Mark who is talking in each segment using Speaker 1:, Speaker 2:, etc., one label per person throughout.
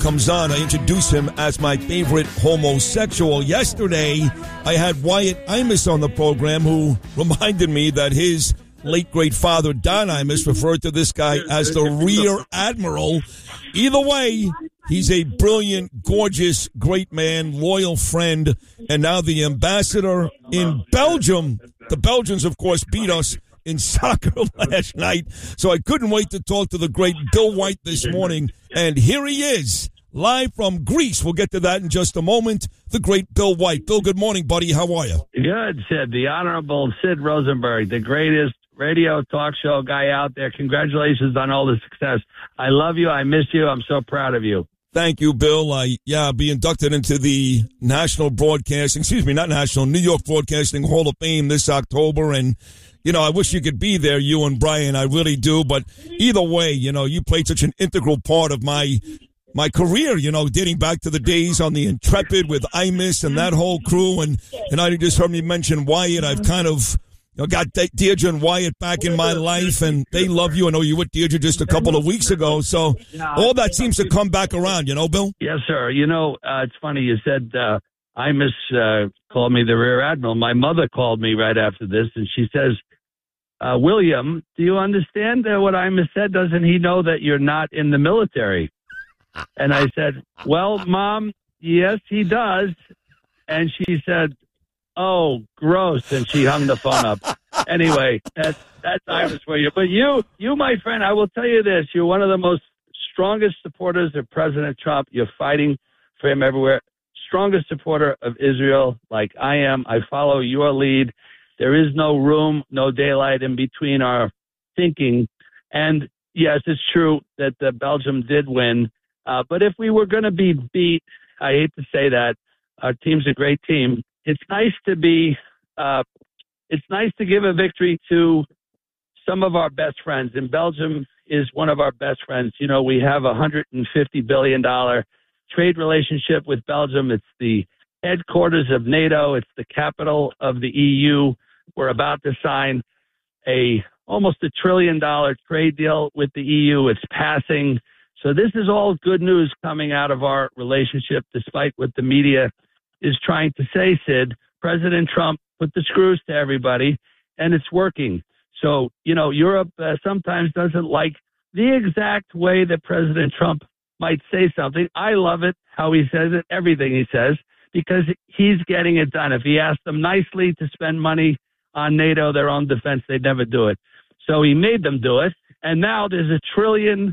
Speaker 1: comes on, I introduce him as my favorite homosexual. Yesterday, I had Wyatt Imus on the program, who reminded me that his late great father, Don Imus, referred to this guy as the Rear Admiral. Either way, he's a brilliant, gorgeous, great man, loyal friend, and now the ambassador in Belgium. The Belgians, of course, beat us in soccer last night, so I couldn't wait to talk to the great Bill White this morning, and here he is, live from Greece. We'll get to that in just a moment. The great Bill White. Bill, good morning, buddy. How are you?
Speaker 2: Good, Sid. The Honorable Sid Rosenberg, the greatest radio talk show guy out there. Congratulations on all the success. I love you. I miss you. I'm so proud of you.
Speaker 1: Thank you, Bill. I'll be inducted into the New York Broadcasting Hall of Fame this October, and you know, I wish you could be there, you and Brian. I really do. But either way, you know, you played such an integral part of my career, you know, dating back to the days on the Intrepid with Imus and that whole crew. And you just heard me mention Wyatt. I've kind of got Deirdre and Wyatt back in my life, and they love you. I know you were with Deirdre just a couple of weeks ago. So all that seems to come back around, you know, Bill?
Speaker 2: Yes, sir. You know, it's funny. You said Imus called me the Rear Admiral. My mother called me right after this, and she says, William, do you understand what Imus said? Doesn't he know that you're not in the military? And I said, well, Mom, yes, he does. And she said, oh, gross. And she hung the phone up. Anyway, that's Imus for you. But you, my friend, I will tell you this. You're one of the most strongest supporters of President Trump. You're fighting for him everywhere. Strongest supporter of Israel, like I am. I follow your lead. There is no room, no daylight in between our thinking. And yes, it's true that Belgium did win. But if we were going to be beat, I hate to say that, our team's a great team. It's nice to give a victory to some of our best friends. And Belgium is one of our best friends. You know, we have a $150 billion trade relationship with Belgium. It's the headquarters of NATO. It's the capital of the EU. We're about to sign almost $1 trillion trade deal with the EU. It's passing. So this is all good news coming out of our relationship, despite what the media is trying to say, Sid. President Trump put the screws to everybody, and it's working. So, you know, Europe sometimes doesn't like the exact way that President Trump might say something. I love it, how he says it, everything he says, because he's getting it done. If he asked them nicely to spend money on NATO, their own defense, they'd never do it. So he made them do it. And now there's $1 trillion,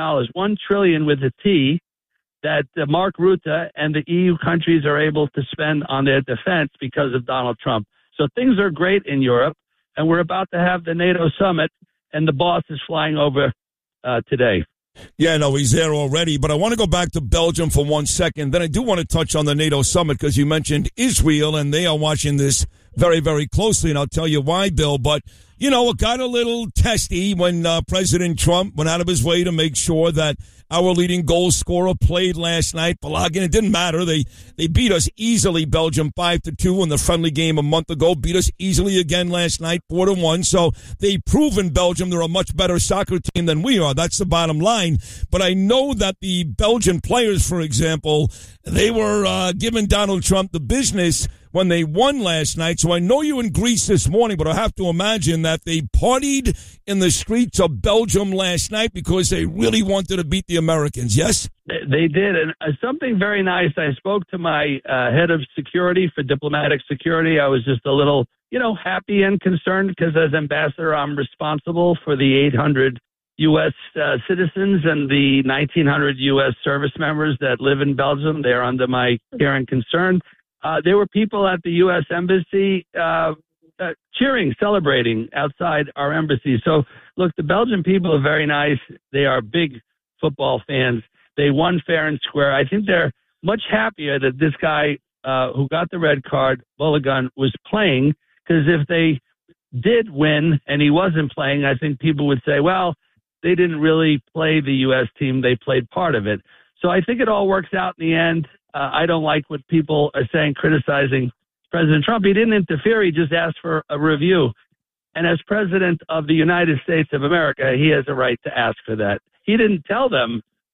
Speaker 2: $1 trillion with a T, that Mark Rutte and the EU countries are able to spend on their defense because of Donald Trump. So things are great in Europe, and we're about to have the NATO summit, and the boss is flying over today.
Speaker 1: Yeah, no, he's there already. But I want to go back to Belgium for 1 second. Then I do want to touch on the NATO summit because you mentioned Israel, and they are watching this very, very closely. And I'll tell you why, Bill. But, you know, it got a little testy when President Trump went out of his way to make sure that our leading goal scorer played last night. Balagin, it didn't matter. They beat us easily, Belgium, 5-2 in the friendly game a month ago. Beat us easily again last night, 4-1. So they've proven Belgium they're a much better soccer team than we are. That's the bottom line. But I know that the Belgian players, for example, they were giving Donald Trump the business when they won last night. So I know you in Greece this morning, but I have to imagine that they partied in the streets of Belgium last night because they really wanted to beat the Americans, yes?
Speaker 2: They did. And something very nice, I spoke to my head of security for diplomatic security. I was just a little, happy and concerned because as ambassador, I'm responsible for the 800 U.S. Citizens and the 1,900 U.S. service members that live in Belgium. They're under my care and concern. There were people at the U.S. Embassy cheering, celebrating outside our embassy. So, look, the Belgian people are very nice. They are big football fans. They won fair and square. I think they're much happier that this guy who got the red card, Balogun, was playing, because if they did win and he wasn't playing, I think people would say, well, they didn't really play the U.S. team. They played part of it. So I think it all works out in the end. I don't like what people are saying, criticizing President Trump. He didn't interfere. He just asked for a review. And as president of the United States of America, he has a right to ask for that. He didn't tell them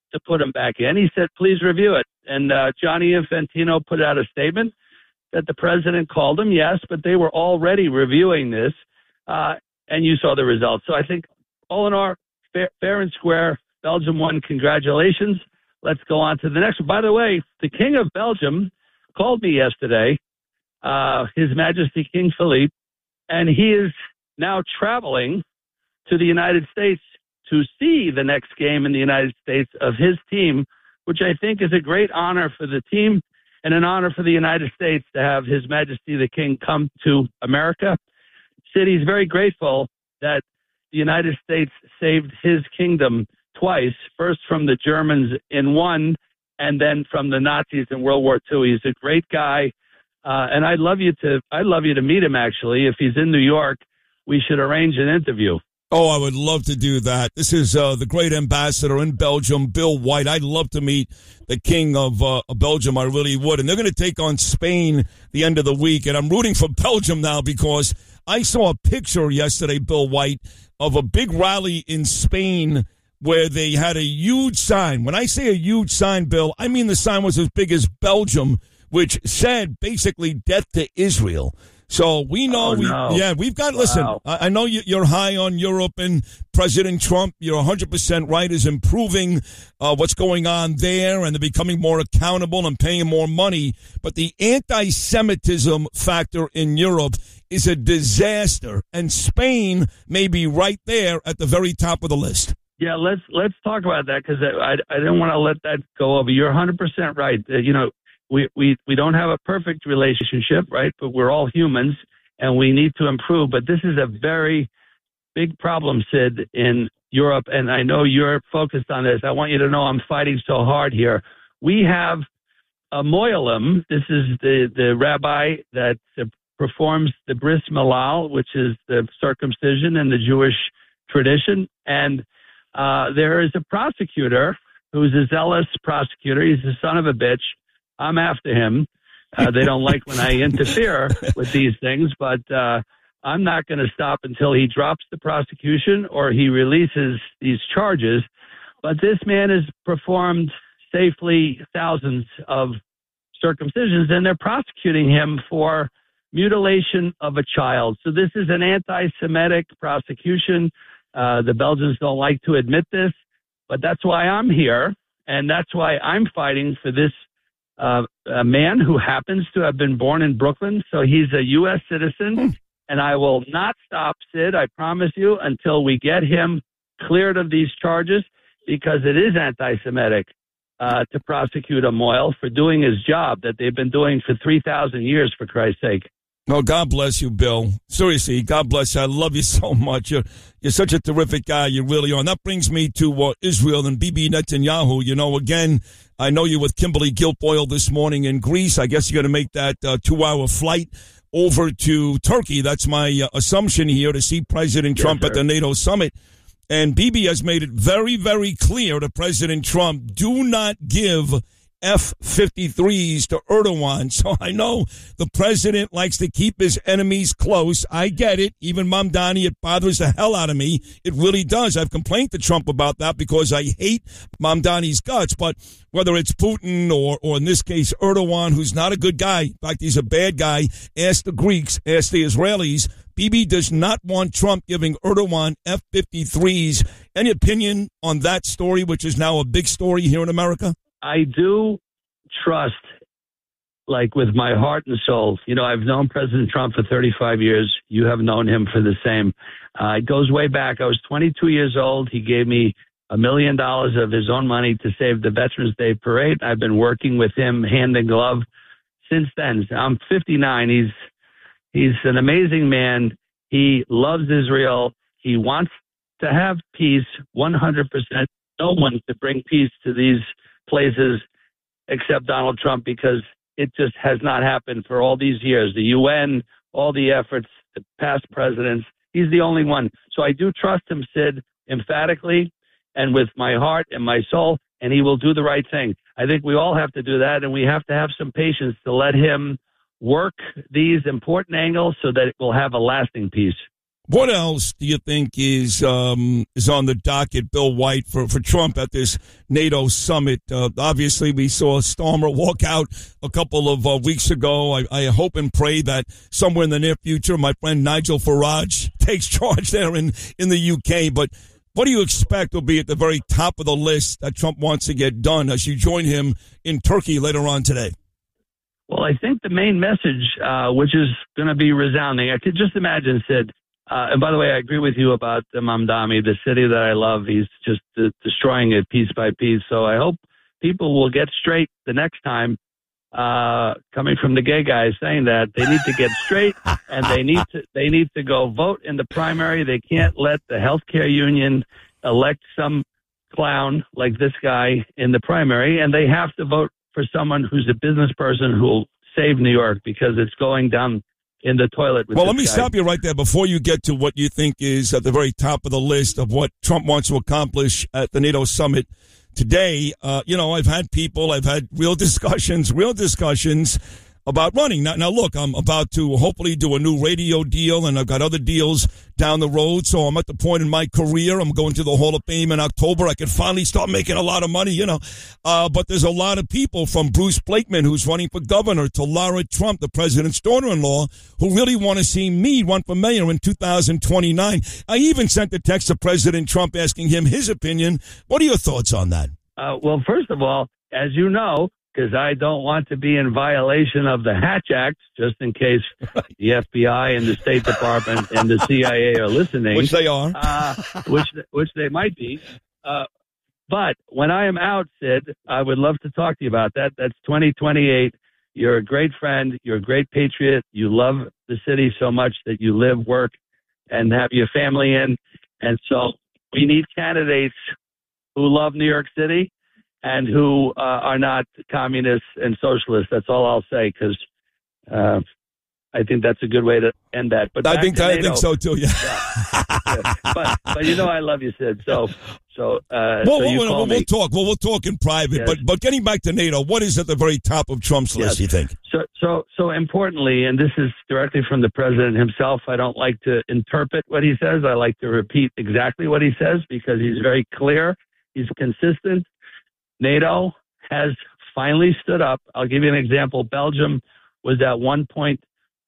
Speaker 2: to put him back in. He said, please review it. And Gianni Infantino put out a statement that the president called him, yes, but they were already reviewing this, and you saw the results. So I think all in all, fair and square, Belgium won. Congratulations. Let's go on to the next one. By the way, the King of Belgium called me yesterday, His Majesty King Philippe, and he is now traveling to the United States to see the next game in the United States of his team, which I think is a great honor for the team and an honor for the United States to have His Majesty the King come to America. Sid, he's very grateful that the United States saved his kingdom twice, first from the Germans in one, and then from the Nazis in World War II. He's a great guy, and I'd love you to meet him, actually. If he's in New York, we should arrange an interview.
Speaker 1: Oh, I would love to do that. This is the great ambassador in Belgium, Bill White. I'd love to meet the King of Belgium. I really would. And they're going to take on Spain the end of the week. And I'm rooting for Belgium now because I saw a picture yesterday, Bill White, of a big rally in Spain where they had a huge sign. When I say a huge sign, Bill, I mean the sign was as big as Belgium, which said basically death to Israel. So we know, we've got, listen, I know you're high on Europe and President Trump, you're 100% right, is improving what's going on there and they're becoming more accountable and paying more money. But the anti-Semitism factor in Europe is a disaster. And Spain may be right there at the very top of the list.
Speaker 2: Yeah, let's talk about that because I didn't want to let that go over. You're 100% right. We don't have a perfect relationship, right? But we're all humans, and we need to improve. But this is a very big problem, Sid, in Europe, and I know you're focused on this. I want you to know I'm fighting so hard here. We have a Moilim. This is the rabbi that performs the bris milal, which is the circumcision in the Jewish tradition, and there is a prosecutor who's a zealous prosecutor. He's a son of a bitch. I'm after him. They don't like when I interfere with these things, but I'm not going to stop until he drops the prosecution or he releases these charges. But this man has performed safely thousands of circumcisions, and they're prosecuting him for mutilation of a child. So this is an anti-Semitic prosecution. The Belgians don't like to admit this, but that's why I'm here, and that's why I'm fighting for this a man who happens to have been born in Brooklyn, so he's a U.S. citizen, and I will not stop, Sid, I promise you, until we get him cleared of these charges, because it is anti-Semitic to prosecute a Moyle for doing his job that they've been doing for 3,000 years, for Christ's sake.
Speaker 1: No, God bless you, Bill. Seriously, God bless you. I love you so much. You're such a terrific guy. You really are. And that brings me to Israel and Bibi Netanyahu. You know, again, I know you're with Kimberly Guilfoyle this morning in Greece. I guess you're going to make that 2-hour flight over to Turkey. That's my assumption here, to see President Trump at the NATO summit. And Bibi has made it very, very clear to President Trump, do not give F-53s to Erdogan. So I know the president likes to keep his enemies close. I get it. Even Mamdani, it bothers the hell out of me. It really does. I've complained to Trump about that because I hate Mamdani's guts. But whether it's Putin or in this case Erdogan, who's not a good guy, in fact, he's a bad guy, ask the Greeks, ask the Israelis. Bibi does not want Trump giving Erdogan F-53s. Any opinion on that story, which is now a big story here in America?
Speaker 2: I do trust, like with my heart and soul. You know, I've known President Trump for 35 years. You have known him for the same. It goes way back. I was 22 years old. He gave me $1 million of his own money to save the Veterans Day Parade. I've been working with him hand in glove since then. I'm 59. He's an amazing man. He loves Israel. He wants to have peace 100%. No one to bring peace to these places except Donald Trump, because it just has not happened for all these years. The UN, all the efforts, the past presidents, he's the only one. So I do trust him, Sid, emphatically and with my heart and my soul, and he will do the right thing. I think we all have to do that, and we have to have some patience to let him work these important angles so that it will have a lasting peace.
Speaker 1: What else do you think is on the docket, Bill White, for Trump at this NATO summit? Obviously, we saw Starmer walk out a couple of weeks ago. I hope and pray that somewhere in the near future, my friend Nigel Farage takes charge there in the UK. But what do you expect will be at the very top of the list that Trump wants to get done as you join him in Turkey later on today?
Speaker 2: Well, I think the main message, which is going to be resounding, I could just imagine, Sid. And by the way, I agree with you about Mamdani, the city that I love. He's just destroying it piece by piece. So I hope people will get straight the next time, coming from the gay guys saying that they need to get straight and they need to go vote in the primary. They can't let the healthcare union elect some clown like this guy in the primary, and they have to vote for someone who's a business person who will save New York because it's going down in the toilet.
Speaker 1: Well, let me stop you right there before you get to what you think is at the very top of the list of what Trump wants to accomplish at the NATO summit today. I've had real discussions about running. Now, look, I'm about to hopefully do a new radio deal, and I've got other deals down the road. So I'm at the point in my career. I'm going to the Hall of Fame in October. I can finally start making a lot of money, But there's a lot of people, from Bruce Blakeman, who's running for governor, to Lara Trump, the president's daughter-in-law, who really want to see me run for mayor in 2029. I even sent a text to President Trump asking him his opinion. What are your thoughts on that?
Speaker 2: Well, first of all, as you know, because I don't want to be in violation of the Hatch Act, just in case the FBI and the State Department and the CIA are listening.
Speaker 1: Which they are.
Speaker 2: Which they might be. But when I am out, Sid, I would love to talk to you about that. That's 2028. You're a great friend. You're a great patriot. You love the city so much that you live, work, and have your family in. And so we need candidates who love New York City and who are not communists and socialists. That's all I'll say, because I think that's a good way to end that. But
Speaker 1: I think so too. Yeah.
Speaker 2: But I love you, Sid. So
Speaker 1: we'll talk. We'll talk in private.
Speaker 2: Yes.
Speaker 1: But getting back to NATO, what is at the very top of Trump's list? You think?
Speaker 2: So importantly, and this is directly from the president himself. I don't like to interpret what he says. I like to repeat exactly what he says because he's very clear. He's consistent. NATO has finally stood up. I'll give you an example. Belgium was at 1.1%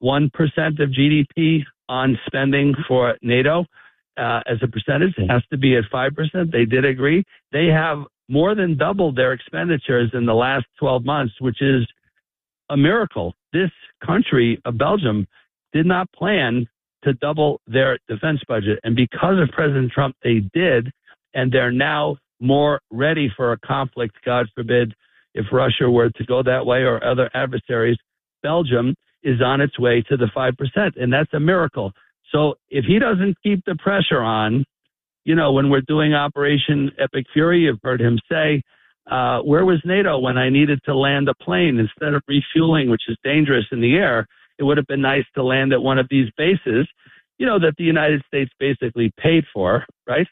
Speaker 2: of GDP on spending for NATO as a percentage. It has to be at 5%. They did agree. They have more than doubled their expenditures in the last 12 months, which is a miracle. This country, Belgium, did not plan to double their defense budget. And because of President Trump, they did. And they're now more ready for a conflict, God forbid, if Russia were to go that way or other adversaries. Belgium is on its way to the 5%, and that's a miracle. So if he doesn't keep the pressure on, when we're doing Operation Epic Fury, you've heard him say, where was NATO when I needed to land a plane instead of refueling, which is dangerous in the air? It would have been nice to land at one of these bases, that the United States basically paid for, right?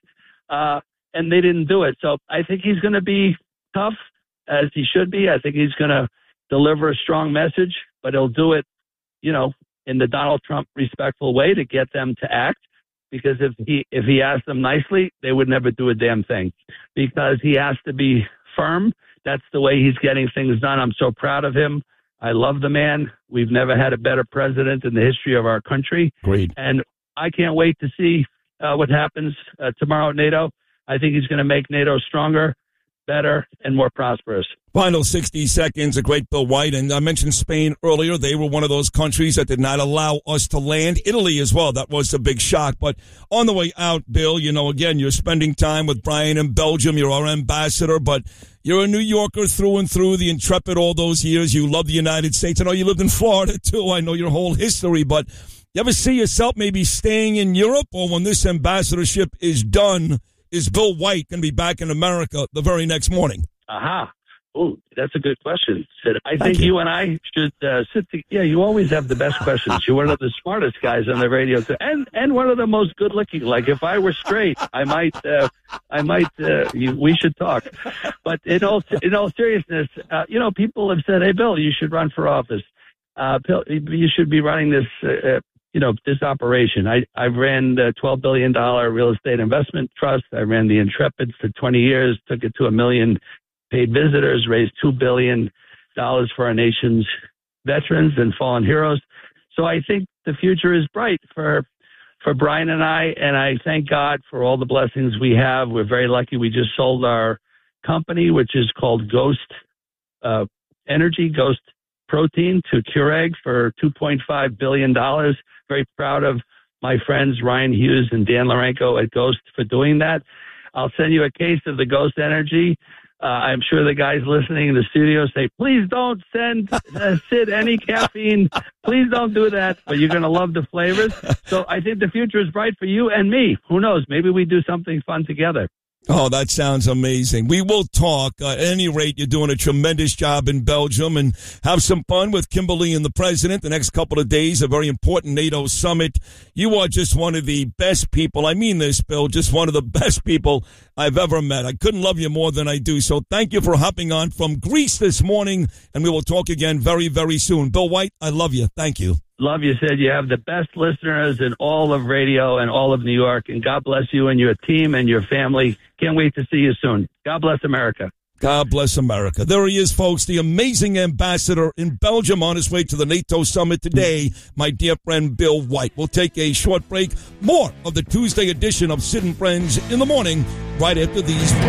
Speaker 2: And they didn't do it. So I think he's going to be tough, as he should be. I think he's going to deliver a strong message, but he'll do it, in the Donald Trump respectful way to get them to act. Because if he asked them nicely, they would never do a damn thing. Because he has to be firm. That's the way he's getting things done. I'm so proud of him. I love the man. We've never had a better president in the history of our country.
Speaker 1: Great.
Speaker 2: And I can't wait to see what happens tomorrow at NATO. I think he's going to make NATO stronger, better, and more prosperous.
Speaker 1: Final 60 seconds, a great Bill White. And I mentioned Spain earlier. They were one of those countries that did not allow us to land. Italy as well. That was a big shock. But on the way out, Bill, again, you're spending time with Brian in Belgium. You're our ambassador, but you're a New Yorker through and through, the intrepid all those years. You love the United States. I know you lived in Florida, too. I know your whole history. But you ever see yourself maybe staying in Europe, or when this ambassadorship is done, is Bill White going to be back in America the very next morning?
Speaker 2: Aha. Oh, that's a good question, Sid. I think you and I should sit together. Yeah, you always have the best questions. You're one of the smartest guys on the radio, too. And one of the most good-looking. Like, if I were straight, we should talk. But in all seriousness, people have said, hey, Bill, you should run for office. Bill, you should be running this this operation. I ran the $12 billion real estate investment trust. I ran the Intrepid for 20 years, took it to 1 million paid visitors, raised $2 billion for our nation's veterans and fallen heroes. So I think the future is bright for Brian and I thank God for all the blessings we have. We're very lucky. We just sold our company, which is called Ghost Energy, Ghost Protein, to Keurig for $2.5 billion. Very proud of my friends Ryan Hughes and Dan Larenko at Ghost for doing that. I'll send you a case of the Ghost Energy. I'm sure the guys listening in the studio say, please don't send Sid any caffeine. Please don't do that. But you're going to love the flavors. So I think the future is bright for you and me. Who knows? Maybe we do something fun together.
Speaker 1: Oh, that sounds amazing. We will talk. At any rate, you're doing a tremendous job in Belgium, and have some fun with Kimberly and the president the next couple of days, a very important NATO summit. You are just one of the best people. I mean this, Bill, just one of the best people I've ever met. I couldn't love you more than I do. So thank you for hopping on from Greece this morning, and we will talk again very, very soon. Bill White, I love you. Thank you.
Speaker 2: Love you, Sid. You have the best listeners in all of radio and all of New York. And God bless you and your team and your family. Can't wait to see you soon. God bless America.
Speaker 1: God bless America. There he is, folks, the amazing ambassador in Belgium on his way to the NATO summit today, my dear friend Bill White. We'll take a short break. More of the Tuesday edition of Sid and Friends in the morning right after these words.